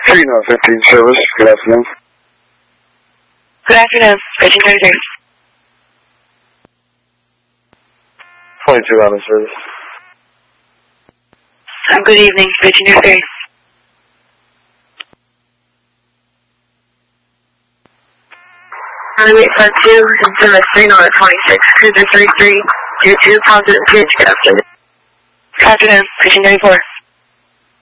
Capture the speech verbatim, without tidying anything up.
three North fifteen service. Good afternoon. Good afternoon. fifteen thirty-six. twenty-two Island service. Um, good evening. fifteen thirty-three. eight five two, and service three North twenty-six, cruiser thirty-three, two two, positive, P H, good afternoon. Good afternoon. fifteen thirty-four.